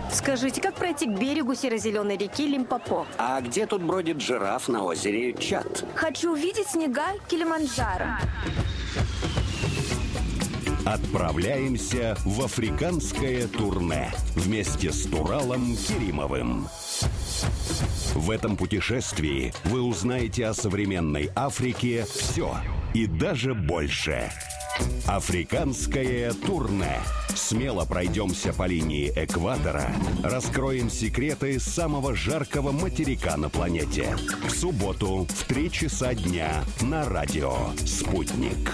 Скажите, как пройти к берегу серо-зеленой реки Лимпопо? А где тут бродит жираф на озере Чад? Хочу увидеть снега Килиманджаро. Отправляемся в африканское турне вместе с Туралом Керимовым. В этом путешествии вы узнаете о современной Африке все и даже больше. Африканское турне. Смело пройдемся по линии экватора, раскроем секреты самого жаркого материка на планете. В субботу в 3 часа дня на радио «Спутник».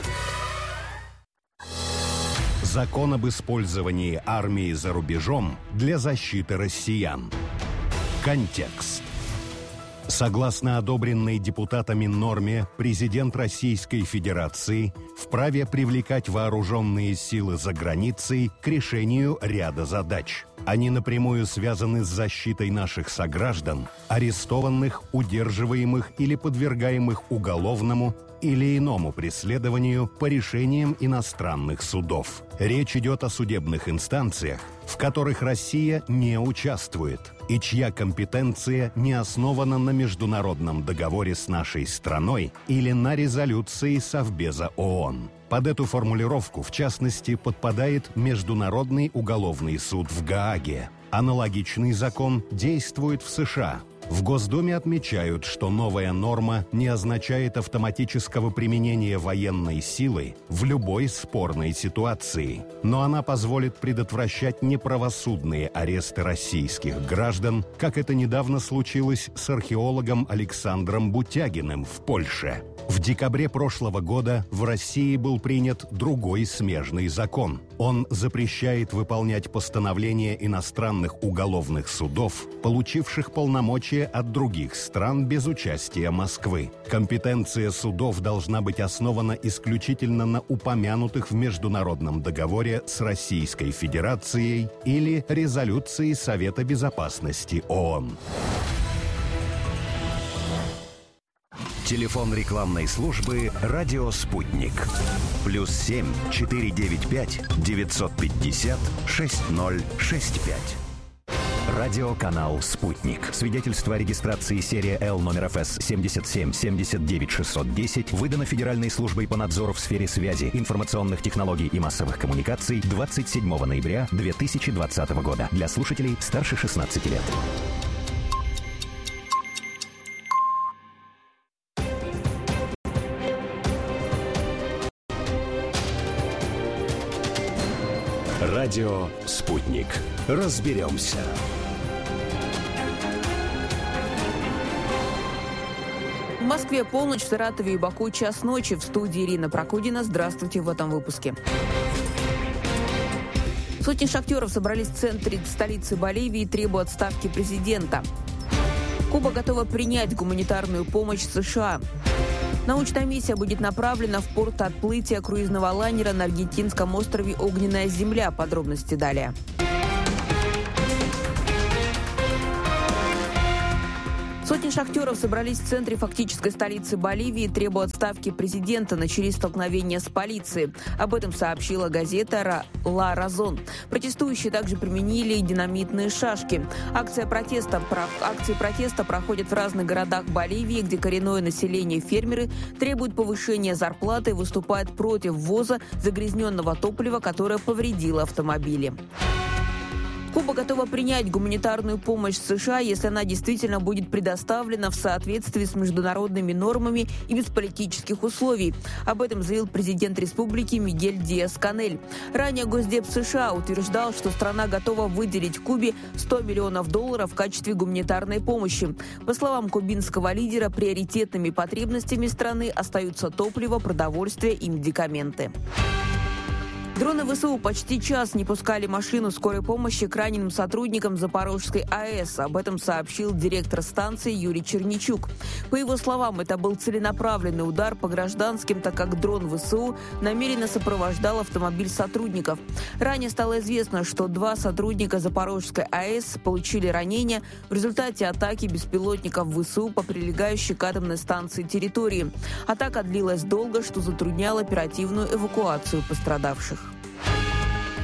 Закон об использовании армии за рубежом для защиты россиян. Контекст. Согласно одобренной депутатами норме, президент Российской Федерации вправе привлекать вооруженные силы за границей к решению ряда задач. Они напрямую связаны с защитой наших сограждан, арестованных, удерживаемых или подвергаемых уголовному или иному преследованию по решениям иностранных судов. Речь идет о судебных инстанциях, в которых Россия не участвует и чья компетенция не основана на международном договоре с нашей страной или на резолюции Совбеза ООН. Под эту формулировку, в частности, подпадает Международный уголовный суд в Гааге. Аналогичный закон действует в США. В Госдуме отмечают, что новая норма не означает автоматического применения военной силы в любой спорной ситуации, но она позволит предотвращать неправосудные аресты российских граждан, как это недавно случилось с археологом Александром Бутягиным в Польше. В декабре прошлого года в России был принят другой смежный закон. Он запрещает выполнять постановления иностранных уголовных судов, получивших полномочия от других стран без участия Москвы. Компетенция судов должна быть основана исключительно на упомянутых в международном договоре с Российской Федерацией или резолюции Совета Безопасности ООН. Телефон рекламной службы «Радио Спутник». +7 495 950 6065. Радиоканал «Спутник». Свидетельство о регистрации серия Л номер ФС 77 79 610 выдано Федеральной службой по надзору в сфере связи, информационных технологий и массовых коммуникаций 27 ноября 2020 года. Для слушателей старше 16 лет. Радио «Спутник». Разберемся. В Москве полночь, в Саратове и Баку час ночи. В студии Ирина Прокудина. Здравствуйте в этом выпуске. Сотни шахтеров собрались в центре столицы Боливии и требуют отставки президента. Куба готова принять гуманитарную помощь США. Научная миссия будет направлена в порт отплытия круизного лайнера на аргентинском острове Огненная земля. Подробности далее. Сотни шахтеров собрались в центре фактической столицы Боливии и требуют отставки президента. Начались столкновения с полицией. Об этом сообщила газета «Ла Разон». Протестующие также применили динамитные шашки. Акции протеста проходят в разных городах Боливии, где коренное население и фермеры требуют повышения зарплаты и выступают против ввоза загрязненного топлива, которое повредило автомобили. Куба готова принять гуманитарную помощь США, если она действительно будет предоставлена в соответствии с международными нормами и без политических условий. Об этом заявил президент республики Мигель Диас-Канель. Ранее Госдеп США утверждал, что страна готова выделить Кубе $100 миллионов в качестве гуманитарной помощи. По словам кубинского лидера, приоритетными потребностями страны остаются топливо, продовольствие и медикаменты. Дроны ВСУ почти час не пускали машину скорой помощи к раненым сотрудникам Запорожской АЭС. Об этом сообщил директор станции Юрий Черничук. По его словам, это был целенаправленный удар по гражданским, так как дрон ВСУ намеренно сопровождал автомобиль сотрудников. Ранее стало известно, что 2 сотрудника Запорожской АЭС получили ранения в результате атаки беспилотников ВСУ по прилегающей к атомной станции территории. Атака длилась долго, что затрудняло оперативную эвакуацию пострадавших.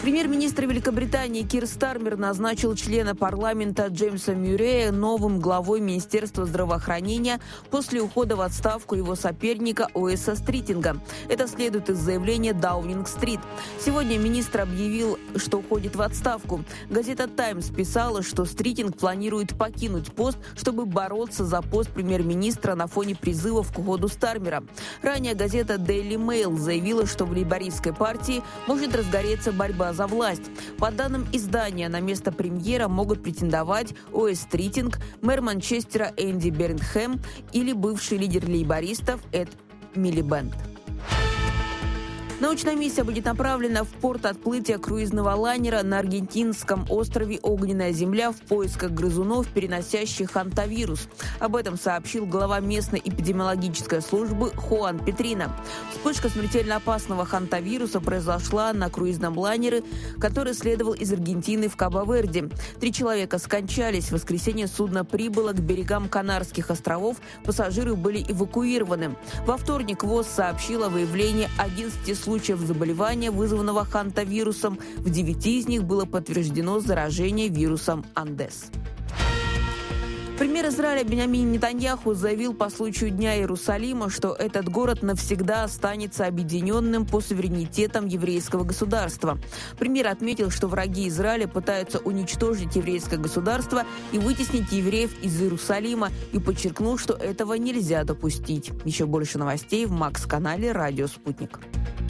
Премьер-министр Великобритании Кир Стармер назначил члена парламента Джеймса Мюррея новым главой Министерства здравоохранения после ухода в отставку его соперника Уэса Стритинга. Это следует из заявления Даунинг-стрит. Сегодня министр объявил, что уходит в отставку. Газета «Таймс» писала, что Стритинг планирует покинуть пост, чтобы бороться за пост премьер-министра на фоне призывов к уходу Стармера. Ранее газета Daily Mail заявила, что в лейбористской партии может разгореться борьба за власть. По данным издания, на место премьера могут претендовать Уэс Стритинг, мэр Манчестера Энди Бернхэм или бывший лидер лейбористов Эд Милибэнд. Научная миссия будет направлена в порт отплытия круизного лайнера на аргентинском острове Огненная земля в поисках грызунов, переносящих хантавирус. Об этом сообщил глава местной эпидемиологической службы Хуан Петрина. Вспышка смертельно опасного хантавируса произошла на круизном лайнере, который следовал из Аргентины в Кабо-Верде. 3 человека скончались. В воскресенье судно прибыло к берегам Канарских островов. Пассажиры были эвакуированы. Во вторник ВОЗ сообщила о выявлении 11 случаев заболевания, вызванного хантавирусом. В 9 из них было подтверждено заражение вирусом Андес. Премьер Израиля Биньямин Нетаньяху заявил по случаю Дня Иерусалима, что этот город навсегда останется объединенным по суверенитетам еврейского государства. Премьер отметил, что враги Израиля пытаются уничтожить еврейское государство и вытеснить евреев из Иерусалима, и подчеркнул, что этого нельзя допустить. Еще больше новостей в Макс-канале «Радио Спутник».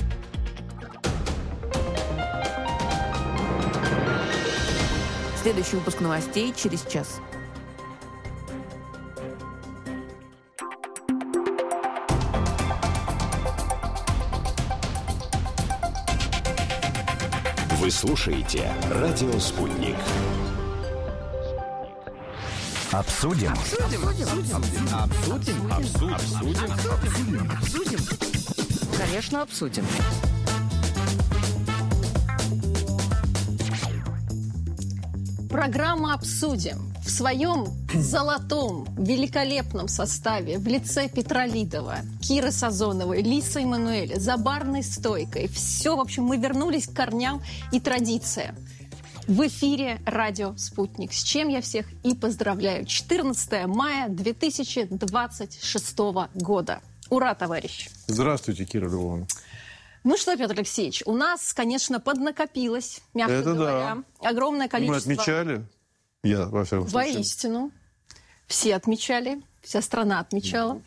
Следующий выпуск новостей через час. Вы слушаете «Радио Спутник». Обсудим. Конечно, обсудим. Программа «Обсудим» в своем золотом, великолепном составе в лице Петра Лидова, Киры Сазоновой, Лисы Эммануэля, за барной стойкой. Все, в общем, мы вернулись к корням и традициям. В эфире «Радио Спутник», с чем я всех и поздравляю. 14 мая 2026 года. Ура, товарищ! Здравствуйте, Кира Львовна. Ну что, Петр Алексеевич, у нас, конечно, поднакопилось, мягко говоря, огромное количество... Мы отмечали, я, во всяком случае. Воистину. Все отмечали, вся страна отмечала.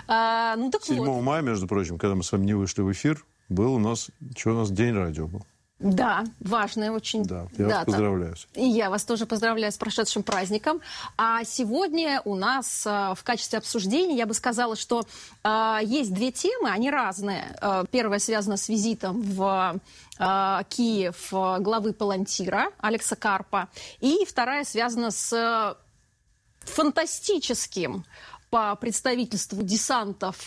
7 мая, между прочим, когда мы с вами не вышли в эфир, был у нас День радио был. Да, важная очень дата. Я вас поздравляю. И я вас тоже поздравляю с прошедшим праздником. А сегодня у нас в качестве обсуждения, я бы сказала, что есть 2 темы, они разные. Первая связана с визитом в Киев главы Палантира Алекса Карпа. И вторая связана с фантастическим по представительству десантом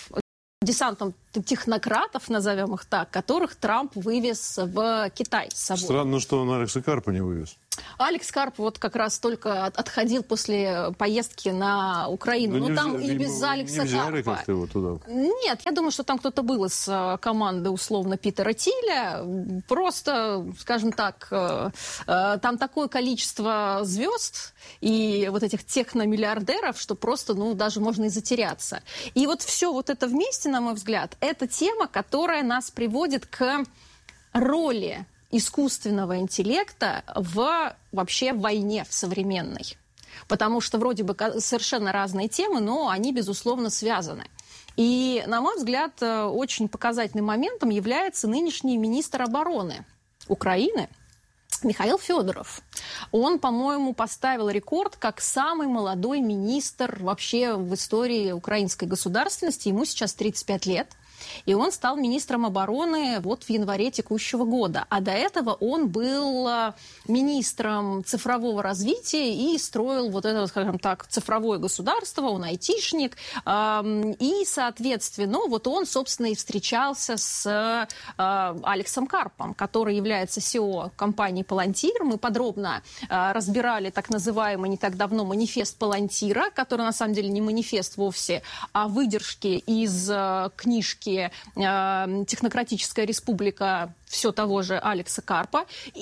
технократов, назовем их так, которых Трамп вывез в Китай с собой. Странно, что он Алекса Карпа не вывез. Алекс Карп вот как раз только отходил после поездки на Украину. Но там и без Алекса Карпа. Как-то его туда? Нет, я думаю, что там кто-то был из команды, условно, Питера Тиля. Просто, скажем так, там такое количество звезд и вот этих техномиллиардеров, что просто, даже можно и затеряться. И вот все вот это вместе, на мой взгляд, это тема, которая нас приводит к роли искусственного интеллекта в вообще войне в современной. Потому что вроде бы совершенно разные темы, но они, безусловно, связаны. И, на мой взгляд, очень показательным моментом является нынешний министр обороны Украины Михаил Федоров. Он, по-моему, поставил рекорд как самый молодой министр вообще в истории украинской государственности. Ему сейчас 35 лет. И он стал министром обороны вот в январе текущего года. А до этого он был министром цифрового развития и строил вот это, скажем так, цифровое государство, он айтишник. И, соответственно, вот он, собственно, и встречался с Алексом Карпом, который является CEO компании «Палантир». Мы подробно разбирали так называемый не так давно манифест «Палантира», который на самом деле не манифест вовсе, а выдержки из книжки Белорусские технократическая республика все того же Алекса Карпа.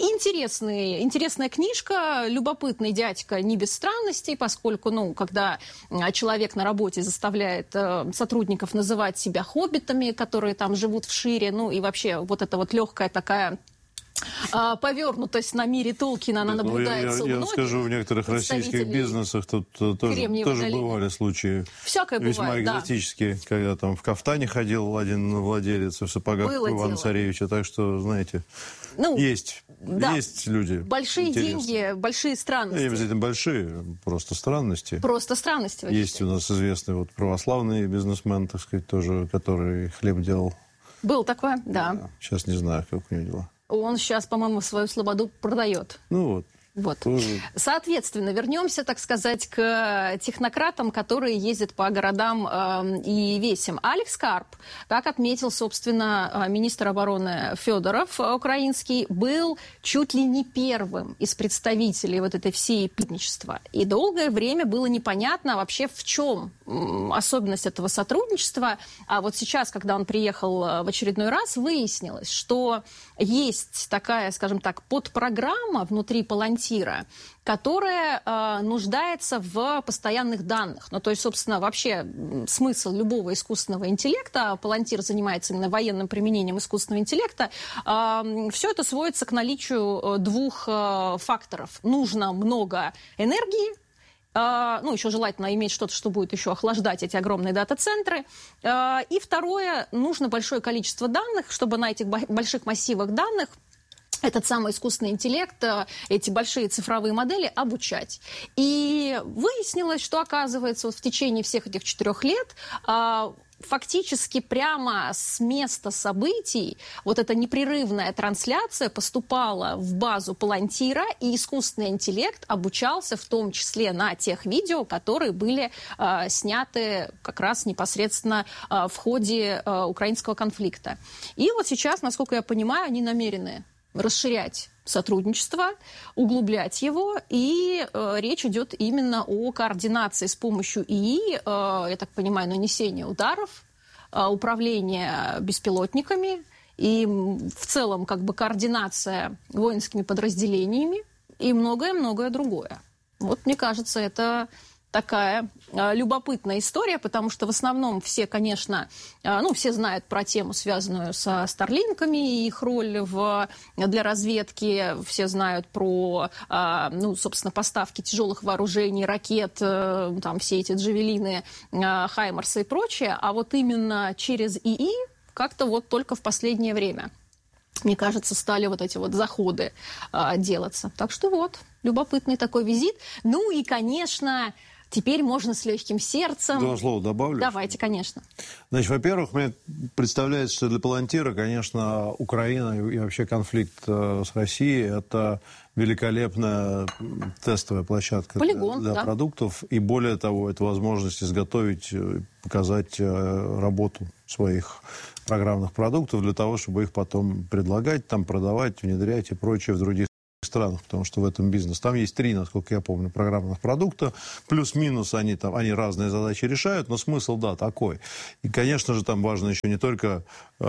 Интересная книжка, любопытный дядька, не без странностей, поскольку, когда человек на работе заставляет сотрудников называть себя хоббитами, которые там живут в шире, и вообще вот эта вот легкая такая повернутость на мире Толкина, она наблюдается у многих. Я скажу, в некоторых российских бизнесах тут тоже бывали случаи весьма экзотические, когда там в кафтане ходил один владелец, в сапогах Ивана Царевича, так что, знаете, есть люди. Большие деньги, большие странности. Не обязательно большие, просто странности. Просто странности. Есть у нас известный православный бизнесмен, так сказать, тоже, который хлеб делал. Был такой, да. Сейчас не знаю, как у него дела. Он сейчас, по-моему, свою слободу продает. Вот. Соответственно, вернемся, так сказать, к технократам, которые ездят по городам и весям. Алекс Карп, как отметил, собственно, министр обороны Федоров украинский, был чуть ли не первым из представителей вот этой всей пятничества. И долгое время было непонятно вообще, в чем особенность этого сотрудничества. А вот сейчас, когда он приехал в очередной раз, выяснилось, что есть такая, скажем так, подпрограмма внутри Палантира, которая нуждается в постоянных данных. То есть, собственно, вообще смысл любого искусственного интеллекта, Палантир занимается именно военным применением искусственного интеллекта, все это сводится к наличию двух факторов. Нужно много энергии, еще желательно иметь что-то, что будет еще охлаждать эти огромные дата-центры. И второе, нужно большое количество данных, чтобы на этих больших массивах данных этот самый искусственный интеллект, эти большие цифровые модели обучать. И выяснилось, что, оказывается, в течение всех этих 4 лет фактически прямо с места событий вот эта непрерывная трансляция поступала в базу Палантира, и искусственный интеллект обучался в том числе на тех видео, которые были сняты как раз непосредственно в ходе украинского конфликта. И вот сейчас, насколько я понимаю, они намерены расширять сотрудничество, углублять его, и речь идет именно о координации с помощью ИИ, я так понимаю, нанесения ударов, управления беспилотниками и в целом координация воинскими подразделениями и многое-многое другое. Вот, мне кажется, это такая любопытная история, потому что в основном все, конечно, все знают про тему, связанную со Старлинками и их роль для разведки, все знают про, собственно, поставки тяжелых вооружений, ракет, там все эти джавелины, хаймарсы и прочее, а вот именно через ИИ как-то вот только в последнее время, мне кажется, стали вот эти вот заходы делаться. Так что вот, любопытный такой визит. И, конечно, теперь можно с легким сердцем... 2 слова добавлю? Давайте, конечно. Значит, во-первых, мне представляется, что для Палантира, конечно, Украина и вообще конфликт с Россией – это великолепная тестовая площадка для продуктов. И более того, это возможность изготовить, показать работу своих программных продуктов для того, чтобы их потом предлагать, там продавать, внедрять и прочее в других странах, потому что в этом бизнес. Там есть 3, насколько я помню, программных продукта. Плюс-минус они разные задачи решают, но смысл, такой. И, конечно же, там важно еще не только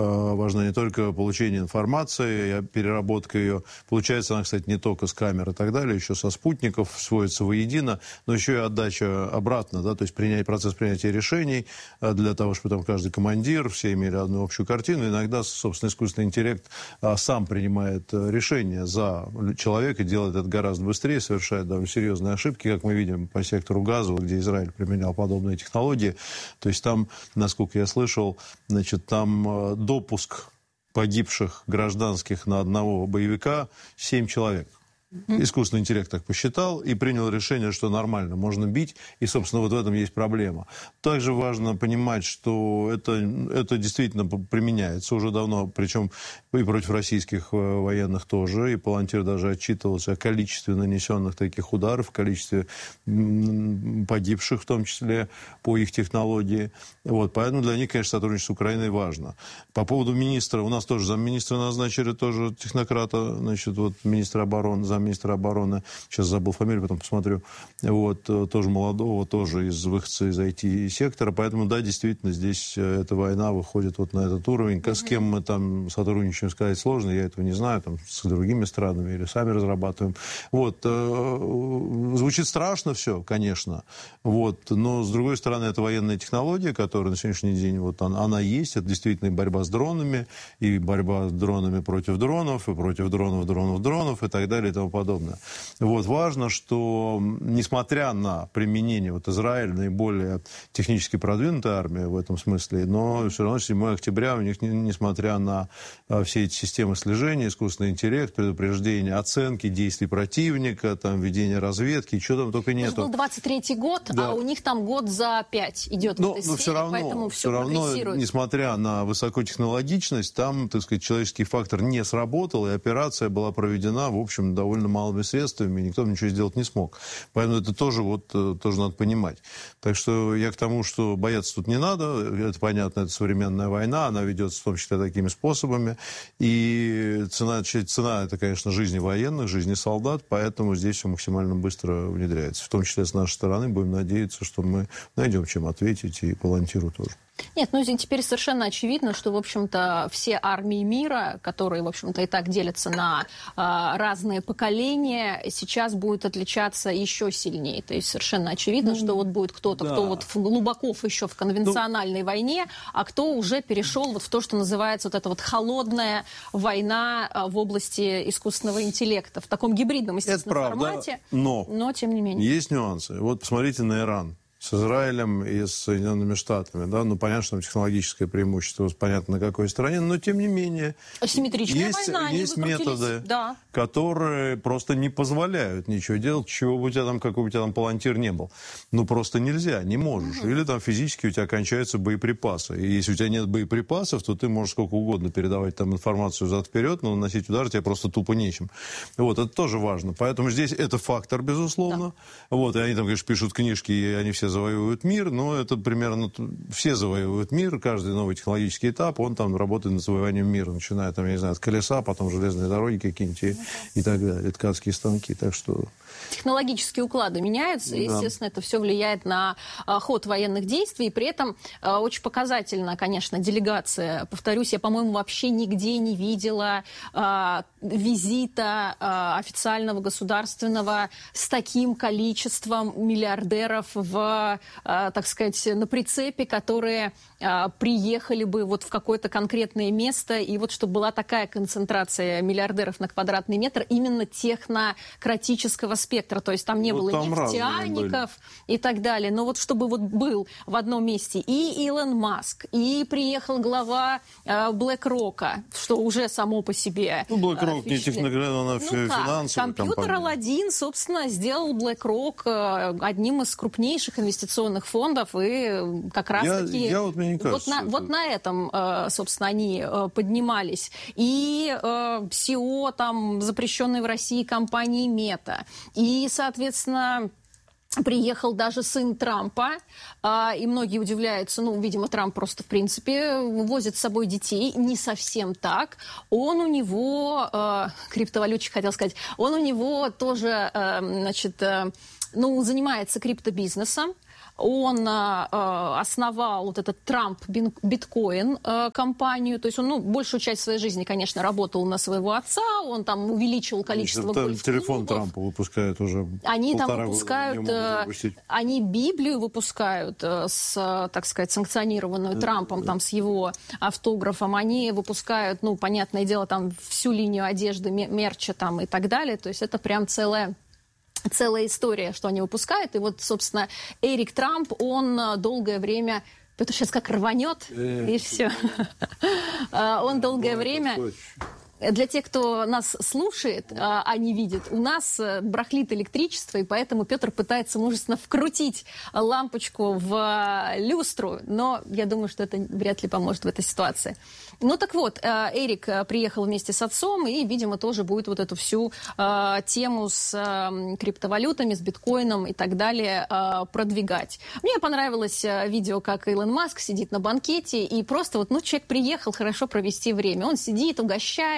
получение информации, переработка ее. Получается она, кстати, не только с камер и так далее, еще со спутников сводится воедино, но еще и отдача обратно, то есть процесс принятия решений для того, чтобы там каждый командир, все имели одну общую картину. Иногда, собственно, искусственный интеллект сам принимает решения за человека, делает это гораздо быстрее, совершает довольно серьезные ошибки, как мы видим по сектору Газа, где Израиль применял подобные технологии. То есть там, насколько я слышал, там допуск погибших гражданских на одного боевика 7 человек. Искусственный интеллект так посчитал и принял решение, что нормально, можно бить, и, собственно, вот в этом есть проблема. Также важно понимать, что это действительно применяется уже давно, причем и против российских военных тоже, и Палантир даже отчитывался о количестве нанесенных таких ударов, количестве погибших, в том числе по их технологии. Поэтому для них, конечно, сотрудничество с Украиной важно. По поводу министра, у нас тоже замминистра назначили, тоже технократа, министра обороны, замминистра обороны, сейчас забыл фамилию, потом посмотрю, вот, тоже молодого, тоже из выходца из IT-сектора. Поэтому, да, действительно, здесь эта война выходит вот на этот уровень. С кем мы там сотрудничаем, сказать сложно, я этого не знаю, там, с другими странами или сами разрабатываем. Вот. Звучит страшно все, конечно, вот, но, с другой стороны, это военная технология, которая на сегодняшний день, вот она есть, это действительно и борьба с дронами, и борьба с дронами против дронов, и против дронов, и так далее, и тому подобное. Вот. Важно, что, несмотря на применение, вот Израиль наиболее технически продвинутая армия в этом смысле, но все равно 7 октября у них, несмотря на все эти системы слежения, искусственный интеллект, предупреждение, оценки действий противника, там, ведение разведки, чего там только нету. Это был 23-й год, да. А у них там год за 5 идет в этой сфере, поэтому все прогрессирует. Несмотря на высокотехнологичность, там, так сказать, человеческий фактор не сработал, и операция была проведена, в общем, довольно малыми средствами, и никто ничего сделать не смог. Поэтому это тоже надо понимать. Так что я к тому, что бояться тут не надо, это понятно, это современная война, она ведется в том числе такими способами, и цена это, конечно, жизни военных, жизни солдат, поэтому здесь все максимально быстро внедряется. В том числе с нашей стороны будем надеяться, что мы найдем чем ответить, и волонтеру тоже. Нет, ну теперь совершенно очевидно, что, в общем-то, все армии мира, которые, в общем-то, и так делятся на разные поколения, сейчас будут отличаться еще сильнее. То есть совершенно очевидно, что вот будет кто-то, кто вот глубоко еще в конвенциональной войне, а кто уже перешел вот в то, что называется вот эта вот холодная война в области искусственного интеллекта, в таком гибридном, естественно, формате. Но тем не менее. Есть нюансы. Вот посмотрите на Иран. С Израилем и с Соединенными Штатами. Да? Ну, понятно, что там технологическое преимущество, понятно, на какой стороне, но, тем не менее, есть методы, которые просто не позволяют ничего делать, чего бы у тебя там, какой бы у тебя там палантир не был. Ну, просто нельзя, не можешь. Или там физически у тебя кончаются боеприпасы. И если у тебя нет боеприпасов, то ты можешь сколько угодно передавать там информацию взад-вперед, но наносить удар тебе просто тупо нечем. Вот, это тоже важно. Поэтому здесь это фактор, безусловно. Да. Вот, и они там, конечно, пишут книжки, и они все завоевывают мир, но это примерно все завоевывают мир, каждый новый технологический этап, он там работает над завоеванием мира, начиная там, я не знаю, от колеса, потом железные дороги какие-нибудь и так далее, ткацкие станки, так что... Технологические уклады меняются, и, естественно, это все влияет на ход военных действий, и при этом очень показательна, конечно, делегация. Повторюсь, я, по-моему, вообще нигде не видела визита официального государственного с таким количеством миллиардеров так сказать, на прицепе, которые приехали бы вот в какое-то конкретное место, и вот чтобы была такая концентрация миллиардеров на квадратный метр именно технократического спектра, то есть там не было нефтяников и так далее, но вот чтобы вот был в одном месте и Илон Маск, и приехал глава BlackRock, что уже само по себе BlackRock не техногенная финансовая компьютер Aladdin, собственно, сделал BlackRock одним из крупнейших инвестиционных фондов, и как раз-таки вот на этом, собственно, они поднимались. И CEO там запрещенной в России компании Мета. И, соответственно, приехал даже сын Трампа, и многие удивляются, ну, видимо, Трамп просто, в принципе, возит с собой детей. Не совсем так. Он у него, криптовалютчик хотел сказать, он у него тоже, значит, занимается криптобизнесом. Он основал вот этот Трамп биткоин компанию, то есть он большую часть своей жизни, конечно, работал на своего отца, он там увеличивал количество гольф-клубов. Телефон Трампа выпускают уже. Они там выпускают, они Библию выпускают, так сказать, санкционированную Трампом, там с его автографом, они выпускают, понятное дело, там всю линию одежды, мерча там и так далее, то есть это прям целая история, что они выпускают. И вот, собственно, Эрик Трамп, он долгое время... Петр сейчас как рванет, и все. Он долгое время... Для тех, кто нас слушает, а не видит, у нас барахлит электричество, и поэтому Петр пытается мужественно вкрутить лампочку в люстру, но я думаю, что это вряд ли поможет в этой ситуации. Ну так вот, Эрик приехал вместе с отцом, и, видимо, тоже будет вот эту всю тему с криптовалютами, с биткоином и так далее продвигать. Мне понравилось видео, как Илон Маск сидит на банкете, и просто человек приехал хорошо провести время. Он сидит, угощает,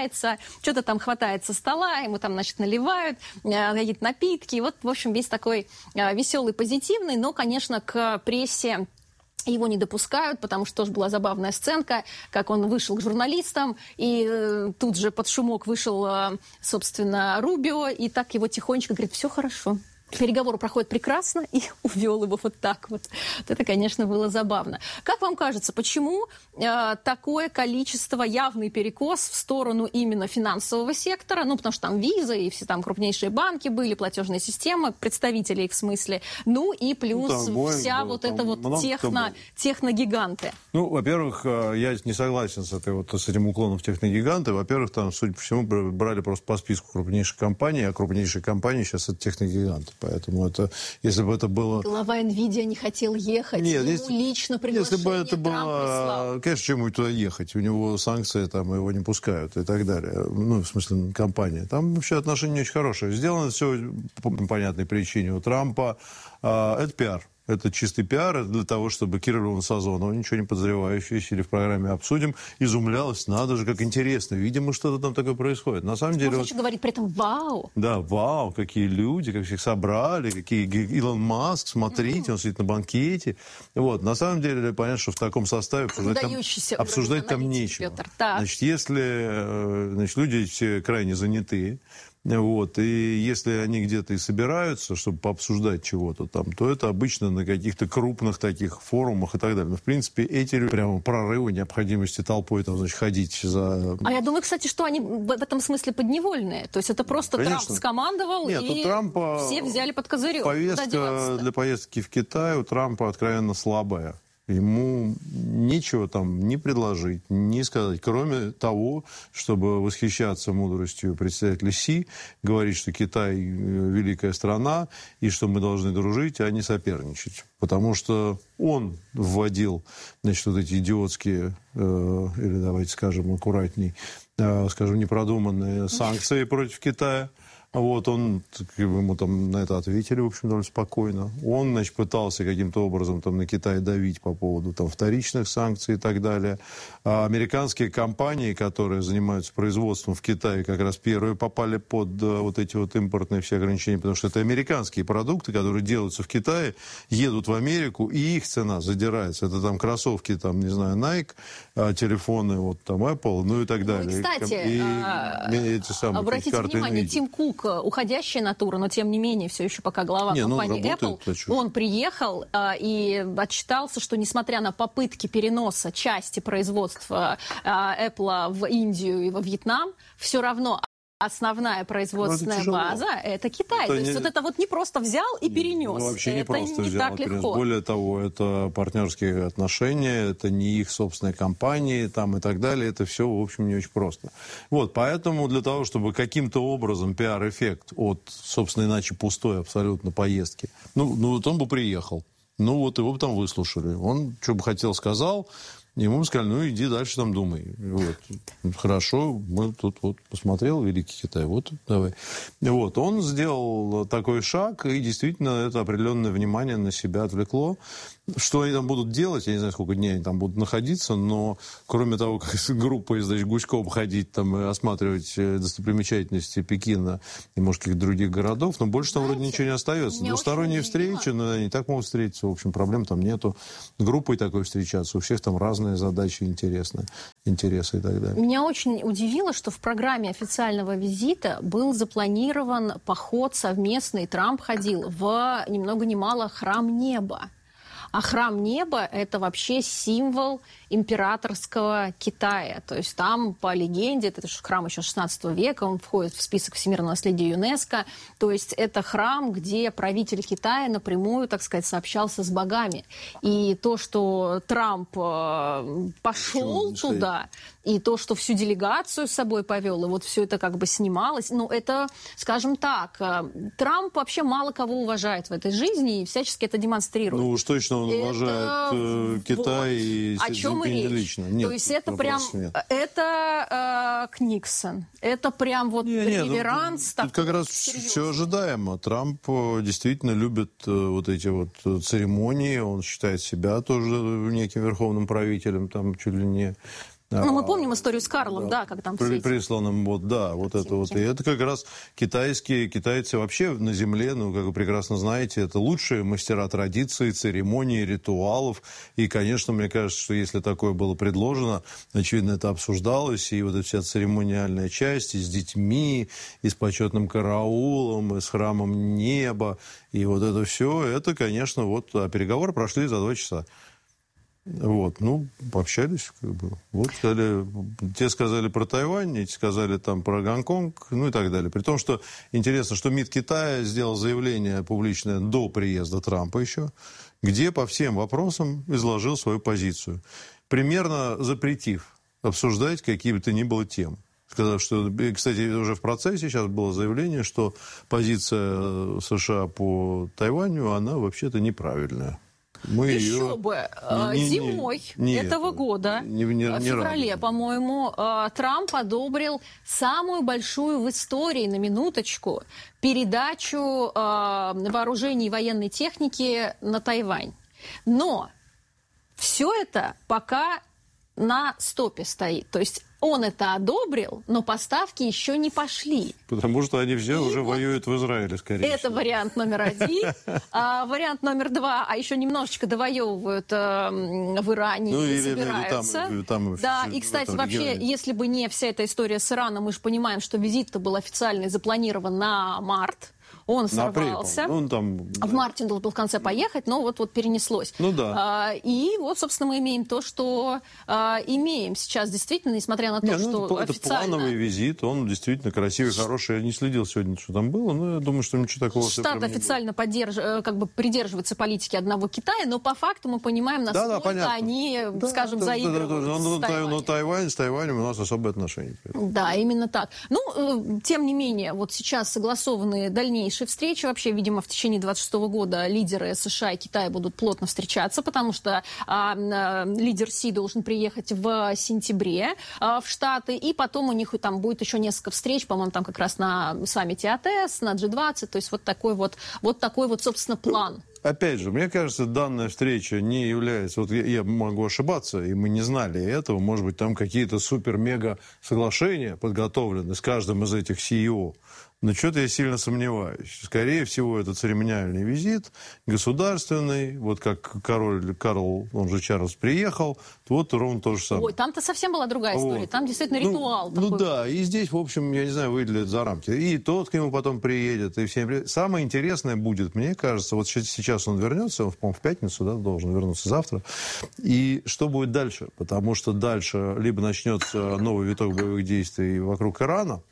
улыбается, что-то там хватает со стола, ему там, значит, наливают какие-то напитки. И вот, в общем, весь такой веселый, позитивный, но, конечно, к прессе его не допускают, потому что тоже была забавная сценка, как он вышел к журналистам, и тут же под шумок вышел, собственно, Рубио, и так его тихонечко говорит: все хорошо. Переговоры проходят прекрасно, и увел его вот так вот. Вот это, конечно, было забавно. Как вам кажется, почему такое количество, явный перекос в сторону именно финансового сектора? Ну, потому что там виза, и все там крупнейшие банки были, платежные системы, представители их в смысле. Ну, и плюс вся вот эта вот техногиганты. Ну, во-первых, я не согласен с этим уклоном в техногиганты. Во-первых, там, судя по всему, брали просто по списку крупнейших компаний, а крупнейшие компании сейчас это техногиганты. Поэтому это, если бы это было... Глава NVIDIA не хотел ехать, нет, ему лично приглашение если бы это было... Конечно, чему туда ехать? У него санкции, там его не пускают и так далее. Ну, в смысле, компания. Там вообще отношения не очень хорошие. Сделано все по понятной причине. У Трампа это пиар. Это чистый пиар, это для того, чтобы Кириллова Сазонова, ничего не подозревающая, сидя в программе «Обсудим», изумлялась, надо же, как интересно, видимо, что-то там такое происходит. На самом деле... Можно говорить при этом «вау». Да, вау, какие люди, как всех собрали, какие Илон Маск, смотрите, он сидит на банкете. Вот, на самом деле, понятно, что в таком составе обсуждать там нечего. Значит, если люди все крайне заняты, вот, и если они где-то и собираются, чтобы пообсуждать чего-то там, то это обычно на каких-то крупных таких форумах и так далее. Но, в принципе, эти люди прямо прорывы, необходимости толпой там, значит, ходить за... А я думаю, кстати, что они в этом смысле подневольные. То есть это просто Трамп скомандовал, и Трампа все взяли под козырек. Повестка для поездки в Китай у Трампа откровенно слабая. Ему нечего там ни предложить, ни сказать, кроме того, чтобы восхищаться мудростью председателя Си, говорить, что Китай великая страна, и что мы должны дружить, а не соперничать. Потому что он вводил, значит, вот эти идиотские, или давайте скажем аккуратней, скажем, непродуманные санкции против Китая. Вот он, ему там на это ответили, в общем, довольно спокойно. Он, значит, пытался каким-то образом там на Китай давить по поводу там вторичных санкций и так далее. А американские компании, которые занимаются производством в Китае, как раз первые попали под вот эти вот импортные все ограничения, потому что это американские продукты, которые делаются в Китае, едут в Америку, и их цена задирается. Это там кроссовки, там, не знаю, Nike, телефоны, вот там Apple, ну и так далее. Ну, и, кстати, обратите внимание, Тим Кук, уходящая натура, но тем не менее все еще пока глава компании Apple, он приехал и отчитался, что несмотря на попытки переноса части производства Apple в Индию и во Вьетнам, все равно основная производственная база – это Китай. То есть вот это вот не просто взял и перенес. Вообще не это просто не взял так и перенес. легко. Более того, это партнерские отношения, это не их собственные компании там, и так далее. Это все, в общем, не очень просто. Вот, поэтому для того, чтобы каким-то образом пиар-эффект от, собственно, иначе пустой абсолютно поездки, ну вот он бы приехал. Ну вот его бы там выслушали. Он что бы хотел, сказал. Ему сказали, ну иди дальше там думай. Вот. Хорошо, мы тут вот посмотрел Великий Китай, вот давай. Вот, он сделал такой шаг, и действительно это определенное внимание на себя отвлекло. Что они там будут делать, я не знаю, сколько дней они там будут находиться, но кроме того, как с группой, значит, гуськом ходить там и осматривать достопримечательности Пекина и, может, каких-то других городов, но больше там вроде ничего не остается. Двусторонние встречи, но они так могут встретиться, в общем, проблем там нету. Группой такой встречаться, у всех там разные задачи интересные, интересы и так далее. Меня очень удивило, что в программе официального визита был запланирован поход совместный, Трамп ходил в ни много ни мало Храм Неба. А Храм Неба – это вообще символ императорского Китая. То есть там, по легенде, это храм еще 16 века, он входит в список всемирного наследия ЮНЕСКО. То есть это храм, где правитель Китая напрямую, так сказать, сообщался с богами. И то, что Трамп пошел туда, и то, что всю делегацию с собой повел, и вот все это как бы снималось, ну, это, скажем так, Трамп вообще мало кого уважает в этой жизни и всячески это демонстрирует. Ну, уж точно он уважает Китай и Си Цзиньпиня лично. Нет, то есть это прям, это Никсон, это прям вот реверанс. Тут как раз все ожидаемо. Трамп действительно любит вот эти вот церемонии, он считает себя тоже неким верховным правителем, там чуть ли не Ну, мы помним историю с Карлом, да, как там все присланным, вот, да, вот это вот. И это как раз китайцы вообще на земле, ну, как вы прекрасно знаете, это лучшие мастера традиций, церемоний, ритуалов. И, конечно, мне кажется, что если такое было предложено, очевидно, это обсуждалось, и вот эта вся церемониальная часть, и с детьми, и с почетным караулом, и с храмом неба, и вот это все, это, конечно, вот, а переговоры прошли за 2 часа. Вот, ну, пообщались, как бы. Вот сказали, те сказали про Тайвань, эти сказали там про Гонконг, ну и так далее. При том, что интересно, что МИД Китая сделал заявление публичное до приезда Трампа еще, где по всем вопросам изложил свою позицию, примерно запретив обсуждать какие бы то ни было темы. Сказав, что, кстати, уже в процессе сейчас было заявление, что позиция США по Тайваню, она вообще-то неправильная. Еще бы, зимой этого года, в феврале, по-моему, Трамп одобрил самую большую в истории, на минуточку, передачу вооружений и военной техники на Тайвань. Но все это пока на стопе стоит. То есть он это одобрил, но поставки еще не пошли. Потому что они все уже воюют в Израиле, скорее всего. Это вариант номер 1. Вариант номер 2, а еще немножечко довоевывают в Иране и собираются. Да, и, кстати, вообще, если бы не вся эта история с Ираном, мы же понимаем, что визит-то был официально запланирован на март. Он сорвался. В марте он должен был в конце поехать, но вот перенеслось. Ну да. И вот, собственно, мы имеем то, что имеем сейчас действительно, несмотря на то, что это официально... плановый визит, он действительно красивый, хороший. Я не следил сегодня, что там было, но я думаю, что ничего такого... Штат официально придерживается политики одного Китая, но по факту мы понимаем, насколько они, скажем, заигрывают с Тайванем. С Тайванем у нас особые отношения. Да, именно так. Ну, тем не менее, вот сейчас согласованы дальнейшие встречи. Вообще, видимо, в течение 2026 года лидеры США и Китая будут плотно встречаться, потому что лидер Си должен приехать в сентябре в Штаты, и потом у них там будет еще несколько встреч, по-моему, там как раз на саммите АТС, на G20, то есть вот такой вот, собственно, план. Опять же, мне кажется, данная встреча не является... Вот я могу ошибаться, и мы не знали этого. Может быть, там какие-то супер-мега соглашения подготовлены с каждым из этих CEO. Но что-то я сильно сомневаюсь. Скорее всего, это церемониальный визит, государственный. Вот как Карл, он же Чарльз, приехал, вот ровно то же самое. Ой, там-то совсем была другая история. Там действительно ритуал такой. Ну да, и здесь, в общем, я не знаю, выйдет ли это за рамки. И тот к нему потом приедет, и всем приедет. Самое интересное будет, мне кажется, вот сейчас он вернется, он, по-моему, в пятницу, да, должен вернуться завтра. И что будет дальше? Потому что дальше либо начнется новый виток боевых действий вокруг Ирана,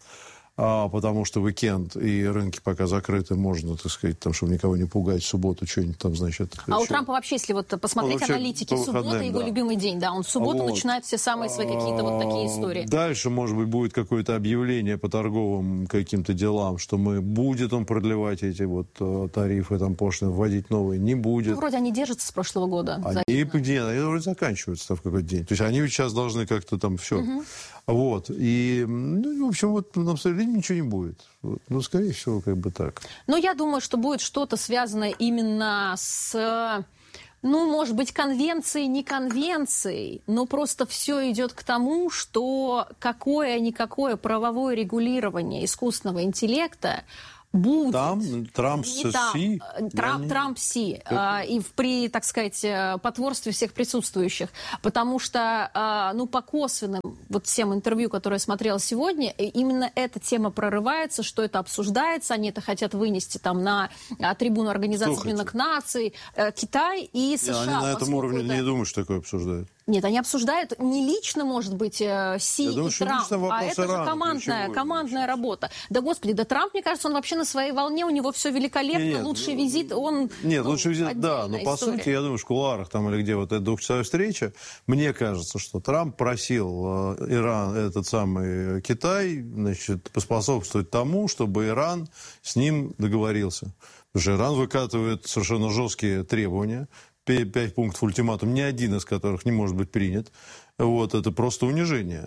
потому что уикенд и рынки пока закрыты, можно, так сказать, там, чтобы никого не пугать, в субботу что-нибудь там, значит... у Трампа вообще, если вот посмотреть аналитики, суббота его любимый день, да, он в субботу начинает все самые свои какие-то вот такие истории. Дальше, может быть, будет какое-то объявление по торговым каким-то делам, что будет он продлевать эти вот тарифы, там, пошлины, вводить новые, не будет. Ну, вроде они держатся с прошлого года. Они вроде заканчиваются в какой-то день. То есть они сейчас должны как-то там все... Вот. И, в общем, вот на самом деле ничего не будет. Ну, скорее всего, как бы так. Но я думаю, что будет что-то связанное именно с... Ну, может быть, конвенцией, не конвенцией, но просто все идет к тому, что какое-никакое правовое регулирование искусственного интеллекта будет. Там Трамп-Си? Трамп-Си. И при, так сказать, потворстве всех присутствующих. Потому что, по косвенным вот всем интервью, которые я смотрела сегодня, именно эта тема прорывается, что это обсуждается. Они это хотят вынести там на трибуну Организации Объединенных Наций, Китай и США. Они на этом уровне не думают, что такое обсуждают. Нет, они обсуждают не лично, может быть, Си и Трамп, а это же командная работа. Да, господи, Трамп, мне кажется, он вообще на своей волне, у него все великолепно, лучший визит, он... Нет, лучший визит, да, но по сути, я думаю, в кулуарах там или где вот эта двухчасовая встреча, мне кажется, что Трамп просил Иран, этот самый Китай, значит, поспособствовать тому, чтобы Иран с ним договорился. Потому что Иран выкатывает совершенно жесткие требования, 5 пунктов ультиматум, ни один из которых не может быть принят. Вот, это просто унижение.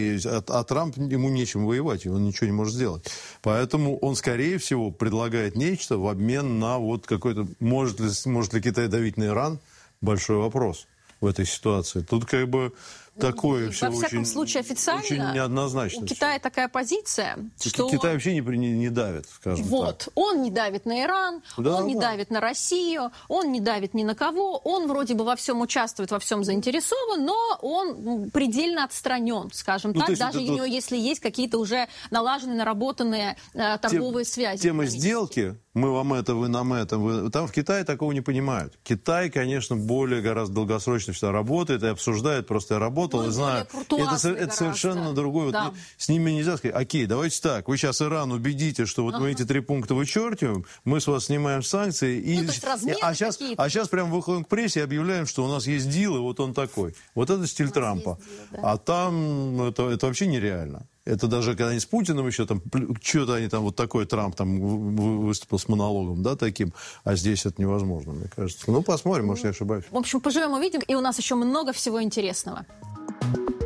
А Трамп, ему нечем воевать, он ничего не может сделать. Поэтому он, скорее всего, предлагает нечто в обмен на вот какой-то... Может ли Китай давить на Иран? Большой вопрос в этой ситуации. Тут как бы такое все Во всяком очень, случае, официально очень неоднозначно. у Китая такая позиция, что Китай вообще не давит, скажем вот, так. он не давит на Иран, Да, он не давит на Россию, он не давит ни на кого, он вроде бы во всем участвует, во всем заинтересован, но он предельно отстранен, скажем так, даже у него, если есть какие-то уже налаженные, наработанные торговые связи. Тема сделки, мы вам это, вы нам это, там в Китае такого не понимают. Китай, конечно, более гораздо долгосрочно всегда работает и обсуждает, просто я работал и знаю. Это совершенно другое. Да. Вот с ними нельзя сказать, окей, давайте так, вы сейчас Иран убедите, что вот мы эти 3 пункта вычеркиваем, мы с вас снимаем санкции, а сейчас прям выходим к прессе и объявляем, что у нас есть дил, и вот он такой. Вот это стиль Трампа. Дил, да. А там это вообще нереально. Это даже когда они с Путиным еще там, что-то они там, вот такой Трамп там выступил с монологом, да, таким, а здесь это невозможно, мне кажется. Ну, посмотрим, может, я ошибаюсь. В общем, поживем, увидим, и у нас еще много всего интересного.